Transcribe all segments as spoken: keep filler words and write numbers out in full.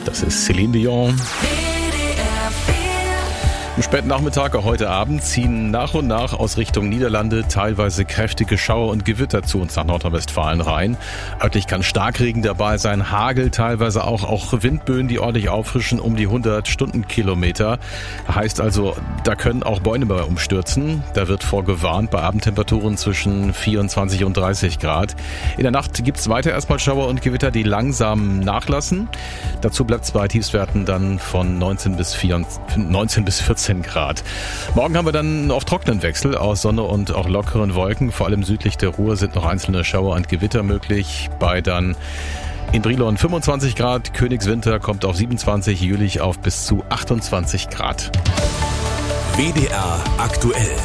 Das ist Celine Dion. Im späten Nachmittag, auch heute Abend, ziehen nach und nach aus Richtung Niederlande teilweise kräftige Schauer und Gewitter zu uns nach Nordrhein-Westfalen rein. Örtlich kann Starkregen dabei sein, Hagel, teilweise auch, auch Windböen, die ordentlich auffrischen, um die hundert Stundenkilometer. Heißt also, da können auch Bäume bei umstürzen. Da wird vorgewarnt bei Abendtemperaturen zwischen vierundzwanzig und dreißig Grad. In der Nacht gibt's weiter erstmal Schauer und Gewitter, die langsam nachlassen. Dazu bleibt es bei Tiefstwerten dann von neunzehn bis vierzehn Grad. Morgen haben wir dann auf trockenen Wechsel aus Sonne und auch lockeren Wolken. Vor allem südlich der Ruhr sind noch einzelne Schauer und Gewitter möglich. Bei dann in Brilon fünfundzwanzig Grad, Königswinter kommt auf siebenundzwanzig, Jülich auf bis zu achtundzwanzig Grad. W D R aktuell.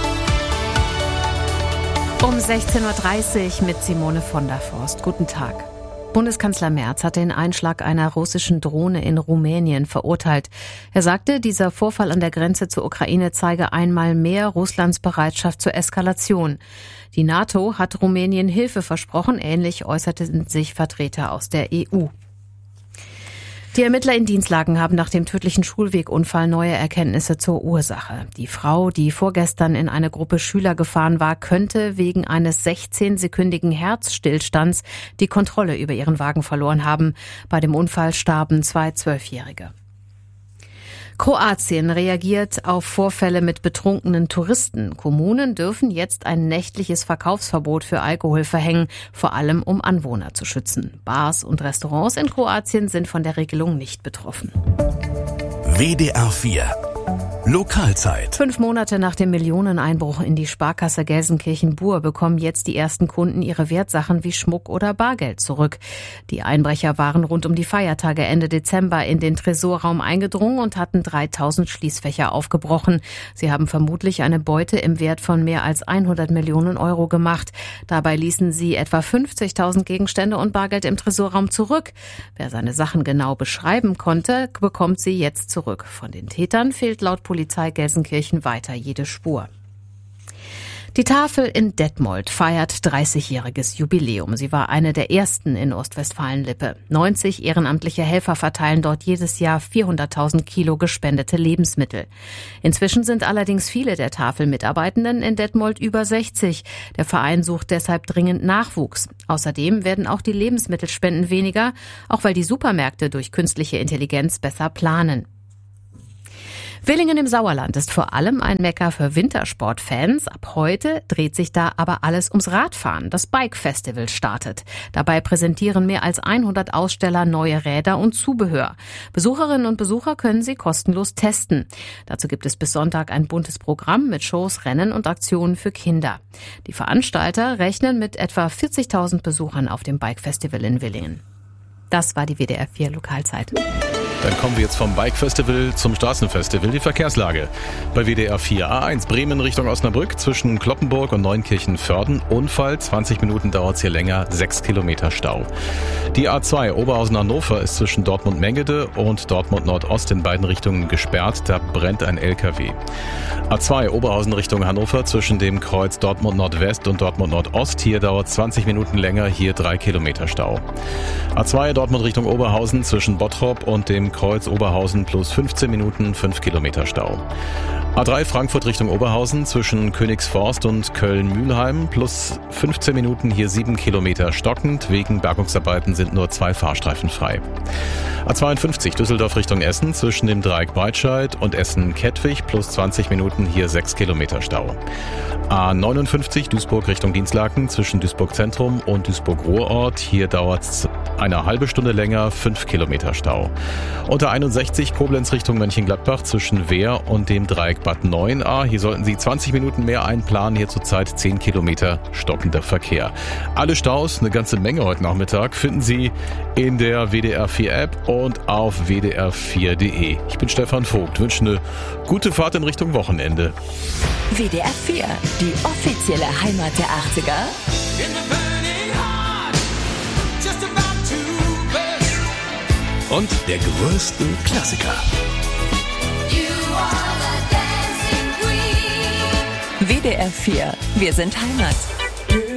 Um sechzehn Uhr dreißig mit Simone von der Forst. Guten Tag. Bundeskanzler Merz hat den Einschlag einer russischen Drohne in Rumänien verurteilt. Er sagte, dieser Vorfall an der Grenze zur Ukraine zeige einmal mehr Russlands Bereitschaft zur Eskalation. Die NATO hat Rumänien Hilfe versprochen. Ähnlich äußerten sich Vertreter aus der E U. Die Ermittler in Dinslaken haben nach dem tödlichen Schulwegunfall neue Erkenntnisse zur Ursache. Die Frau, die vorgestern in eine Gruppe Schüler gefahren war, könnte wegen eines sechzehnsekündigen Herzstillstands die Kontrolle über ihren Wagen verloren haben. Bei dem Unfall starben zwei Zwölfjährige. Kroatien reagiert auf Vorfälle mit betrunkenen Touristen. Kommunen dürfen jetzt ein nächtliches Verkaufsverbot für Alkohol verhängen, vor allem um Anwohner zu schützen. Bars und Restaurants in Kroatien sind von der Regelung nicht betroffen. W D R vier Lokalzeit. Fünf Monate nach dem Millioneneinbruch in die Sparkasse Gelsenkirchen-Bur bekommen jetzt die ersten Kunden ihre Wertsachen wie Schmuck oder Bargeld zurück. Die Einbrecher waren rund um die Feiertage Ende Dezember in den Tresorraum eingedrungen und hatten dreitausend Schließfächer aufgebrochen. Sie haben vermutlich eine Beute im Wert von mehr als hundert Millionen Euro gemacht. Dabei ließen sie etwa fünfzigtausend Gegenstände und Bargeld im Tresorraum zurück. Wer seine Sachen genau beschreiben konnte, bekommt sie jetzt zurück. Von den Tätern fehlt laut Polizei Gelsenkirchen weiter jede Spur. Die Tafel in Detmold feiert dreißigjähriges Jubiläum. Sie war eine der ersten in Ostwestfalen-Lippe. neunzig ehrenamtliche Helfer verteilen dort jedes Jahr vierhunderttausend Kilo gespendete Lebensmittel. Inzwischen sind allerdings viele der Tafelmitarbeitenden in Detmold über sechzig. Der Verein sucht deshalb dringend Nachwuchs. Außerdem werden auch die Lebensmittelspenden weniger, auch weil die Supermärkte durch künstliche Intelligenz besser planen. Villingen im Sauerland ist vor allem ein Mekka für Wintersportfans. Ab heute dreht sich da aber alles ums Radfahren. Das Bike Festival startet. Dabei präsentieren mehr als hundert Aussteller neue Räder und Zubehör. Besucherinnen und Besucher können sie kostenlos testen. Dazu gibt es bis Sonntag ein buntes Programm mit Shows, Rennen und Aktionen für Kinder. Die Veranstalter rechnen mit etwa vierzigtausend Besuchern auf dem Bike Festival in Villingen. Das war die W D R vier Lokalzeit. Dann kommen wir jetzt vom Bike Festival zum Straßenfestival. Die Verkehrslage bei W D R vier. A eins Bremen Richtung Osnabrück zwischen Kloppenburg und Neunkirchen-Vörden. Unfall, zwanzig Minuten dauert es hier länger, sechs Kilometer Stau. Die A zwei Oberhausen-Hannover ist zwischen Dortmund-Mengede und Dortmund-Nordost in beiden Richtungen gesperrt. Da brennt ein L K W. A zwei Oberhausen Richtung Hannover zwischen dem Kreuz Dortmund-Nordwest und Dortmund-Nordost. Hier dauert es zwanzig Minuten länger, hier drei Kilometer Stau. A zwei Dortmund Richtung Oberhausen zwischen Bottrop und dem Kreuz Oberhausen plus fünfzehn Minuten, fünf Kilometer Stau. A drei Frankfurt Richtung Oberhausen zwischen Königsforst und Köln-Mühlheim plus fünfzehn Minuten, hier sieben Kilometer stockend. Wegen Bergungsarbeiten sind nur zwei Fahrstreifen frei. A zweiundfünfzig Düsseldorf Richtung Essen zwischen dem Dreieck Breitscheid und Essen-Kettwig plus zwanzig Minuten, hier sechs Kilometer Stau. A neunundfünfzig Duisburg Richtung Dinslaken zwischen Duisburg Zentrum und Duisburg Ruhrort. Hier dauert es eine halbe Stunde länger, fünf Kilometer Stau. Unter einundsechzig Koblenz Richtung Mönchengladbach zwischen Wehr und dem Dreieck Bad neun a. Hier sollten Sie zwanzig Minuten mehr einplanen. Hier zurzeit zehn Kilometer stockender Verkehr. Alle Staus, eine ganze Menge heute Nachmittag, finden Sie in der W D R vier App und auf w d r vier punkt d e. Ich bin Stefan Vogt, wünsche eine gute Fahrt in Richtung Wochenende. W D R vier, die offizielle Heimat der achtziger. Und der größten Klassiker. W D R vier, wir sind Heimat.